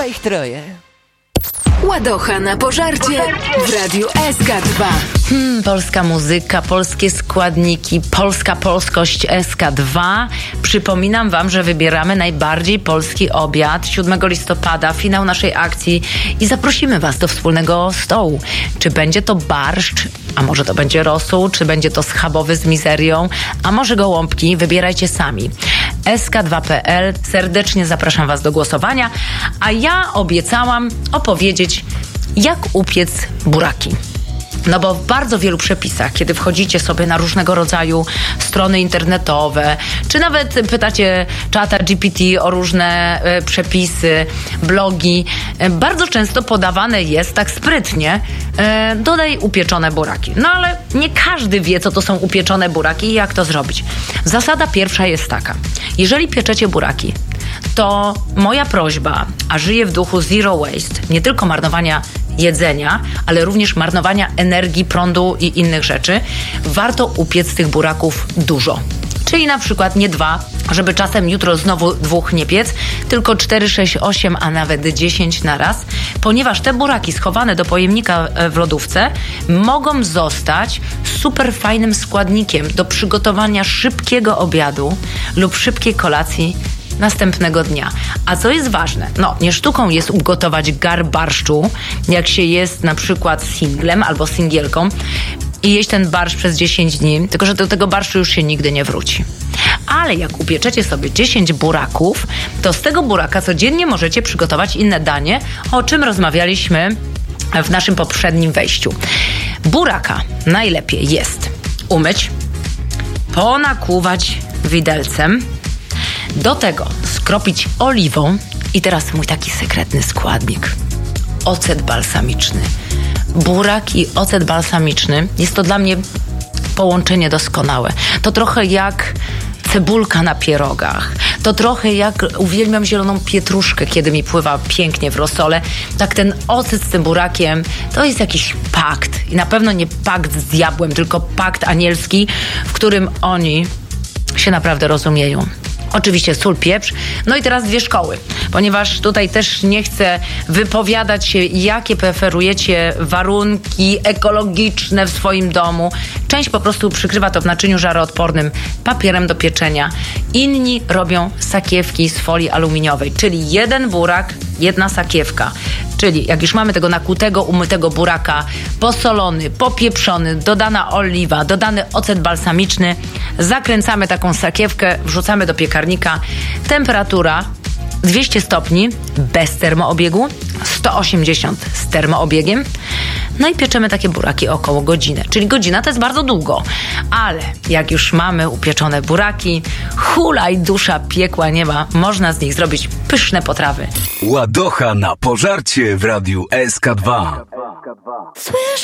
Chyba ich troje. Ładocha na pożarcie w Radiu SK2. Polska muzyka, polskie składniki, polska polskość SK2. Przypominam wam, że wybieramy najbardziej polski obiad 7 listopada, finał naszej akcji i zaprosimy was do wspólnego stołu. Czy będzie to barszcz, a może to będzie rosół, czy będzie to schabowy z mizerią, a może gołąbki, wybierajcie sami. sk2.pl, serdecznie zapraszam was do głosowania, a ja obiecałam opowiedzieć, jak upiec buraki. No bo w bardzo wielu przepisach, kiedy wchodzicie sobie na różnego rodzaju strony internetowe, czy nawet pytacie czata GPT o różne przepisy, blogi, bardzo często podawane jest tak sprytnie, dodaj upieczone buraki. No ale nie każdy wie, co to są upieczone buraki i jak to zrobić. Zasada pierwsza jest taka. Jeżeli pieczecie buraki, to moja prośba, a żyję w duchu zero waste, nie tylko marnowania jedzenia, ale również marnowania energii, prądu i innych rzeczy, warto upiec tych buraków dużo. Czyli na przykład nie 2, żeby czasem jutro znowu 2 nie piec, tylko 4, 6, 8, a nawet 10 na raz, ponieważ te buraki schowane do pojemnika w lodówce mogą zostać super fajnym składnikiem do przygotowania szybkiego obiadu lub szybkiej kolacji następnego dnia. A co jest ważne? No, nie sztuką jest ugotować gar barszczu, jak się jest na przykład singlem albo singielką i jeść ten barszcz przez 10 dni, tylko że do tego barszczu już się nigdy nie wróci. Ale jak upieczecie sobie 10 buraków, to z tego buraka codziennie możecie przygotować inne danie, o czym rozmawialiśmy w naszym poprzednim wejściu. Buraka najlepiej jest umyć, ponakłuwać widelcem, do tego skropić oliwą i teraz mój taki sekretny składnik. Ocet balsamiczny. Burak i ocet balsamiczny jest to dla mnie połączenie doskonałe. To trochę jak cebulka na pierogach. To trochę jak uwielbiam zieloną pietruszkę, kiedy mi pływa pięknie w rosole. Tak ten ocet z tym burakiem to jest jakiś pakt. I na pewno nie pakt z diabłem, tylko pakt anielski, w którym oni się naprawdę rozumieją. Oczywiście sól, pieprz. No i teraz 2 szkoły, ponieważ tutaj też nie chcę wypowiadać się, jakie preferujecie warunki ekologiczne w swoim domu. Część po prostu przykrywa to w naczyniu żaroodpornym papierem do pieczenia. Inni robią sakiewki z folii aluminiowej, czyli 1 burak, 1 sakiewka. Czyli jak już mamy tego nakłutego, umytego buraka, posolony, popieprzony, dodana oliwa, dodany ocet balsamiczny, zakręcamy taką sakiewkę, wrzucamy do piekarnika. Temperatura 200 stopni bez termoobiegu, 180 z termoobiegiem. No i pieczemy takie buraki około godziny. Czyli godzina to jest bardzo długo. Ale jak już mamy upieczone buraki, hulaj dusza, piekła nie ma. Można z nich zrobić pyszne potrawy. Ładocha na pożarcie w Radiu SK2. Słyszę